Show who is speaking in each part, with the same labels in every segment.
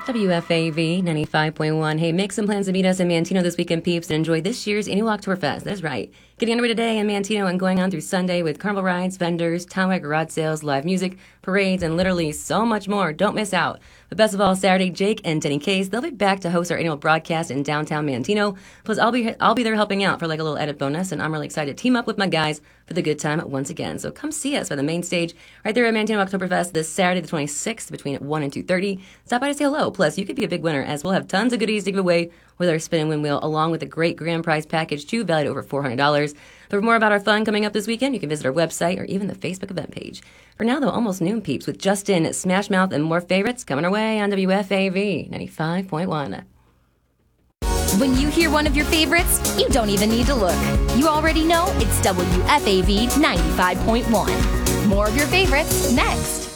Speaker 1: WFAV 95.1. Hey, make some plans to meet us in Manteno this weekend, peeps, and enjoy this year's annual Oktoberfest. That's right. Getting underway today in Manteno and going on through Sunday with carnival rides, vendors, townwide garage sales, live music, parades, and literally so much more. Don't miss out. But best of all, Saturday, Jake and Denny Case, they'll be back to host our annual broadcast in downtown Manteno. Plus, I'll be there helping out for like a little edit bonus, and I'm really excited to team up with my guys for the good time once again. So come see us by the main stage right there at Manteno Oktoberfest this Saturday, the 26th, between 1 and 2:30. Stop by to say hello. Plus, you could be a big winner, as we'll have tons of goodies to give away with our spin and win wheel, along with a great grand prize package too, valued at over $400. For more about our fun coming up this weekend, you can visit our website or even the Facebook event page. For now, though, almost noon, peeps, with Justin, Smash Mouth, and more favorites coming our way on WFAV 95.1.
Speaker 2: When you hear one of your favorites, you don't even need to look. You already know it's WFAV 95.1. More of your favorites next.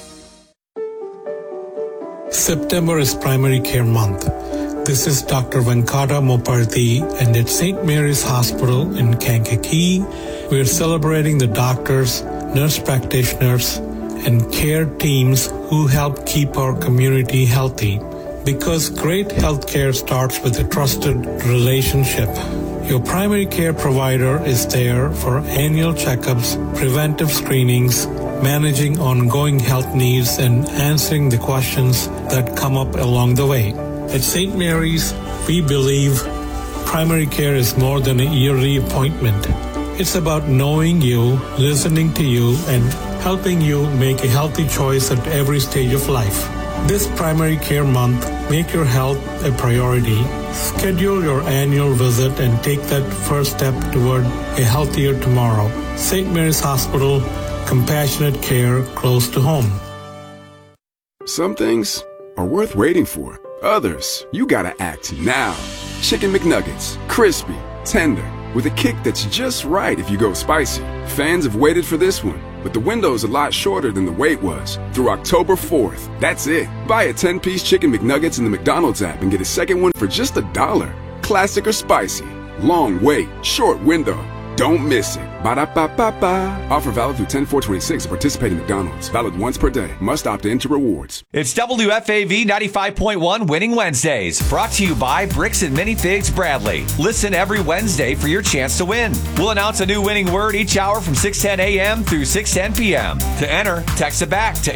Speaker 3: September is Primary Care Month. This is Dr. Venkata Moparthy, and at St. Mary's Hospital in Kankakee, we are celebrating the doctors, nurse practitioners, and care teams who help keep our community healthy. Because great healthcare starts with a trusted relationship. Your primary care provider is there for annual checkups, preventive screenings, managing ongoing health needs, and answering the questions that come up along the way. At St. Mary's, we believe primary care is more than a yearly appointment. It's about knowing you, listening to you, and helping you make a healthy choice at every stage of life. This Primary Care Month, make your health a priority. Schedule your annual visit and take that first step toward a healthier tomorrow. St. Mary's Hospital, compassionate care close to home.
Speaker 4: Some things are worth waiting for. Others, you gotta act now. Chicken McNuggets, crispy, tender, with a kick that's just right if you go spicy. Fans have waited for this one, but the window's a lot shorter than the wait was. Through October 4th, that's it. Buy a 10-piece Chicken McNuggets in the McDonald's app and get a second one for just $1. Classic or spicy. Long wait, short window. Don't miss it. Ba-da-ba-ba-ba. Offer valid through 10/4/26 at participating McDonald's. Valid once per day. Must opt in to rewards.
Speaker 5: It's WFAV 95.1 Winning Wednesdays. Brought to you by Bricks and Minifigs Bradley. Listen every Wednesday for your chance to win. We'll announce a new winning word each hour from 6:10 a.m. through 6:10 p.m. To enter, text it back to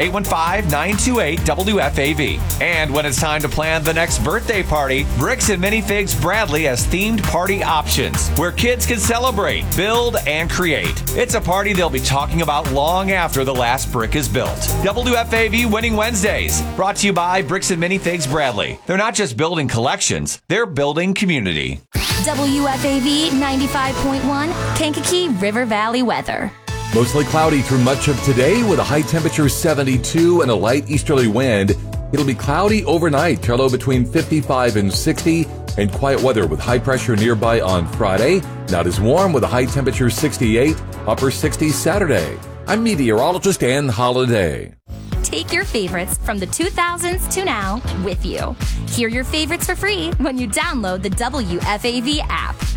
Speaker 5: 815-928-WFAV. And when it's time to plan the next birthday party, Bricks and Minifigs Bradley has themed party options where kids can celebrate, build, and create. It's a party they'll be talking about long after the last brick is built. WFAV Winning Wednesdays, brought to you by Bricks and Minifigs Bradley. They're not just building collections, they're building community.
Speaker 2: WFAV 95.1, Kankakee River Valley weather.
Speaker 6: Mostly cloudy through much of today with a high temperature 72 and a light easterly wind. It'll be cloudy overnight, low between 55 and 60, and quiet weather with high pressure nearby on Friday. Not as warm with a high temperature 68, upper 60s Saturday. I'm meteorologist Ann Holiday.
Speaker 2: Take your favorites from the 2000s to now with you. Hear your favorites for free when you download the WFAV app.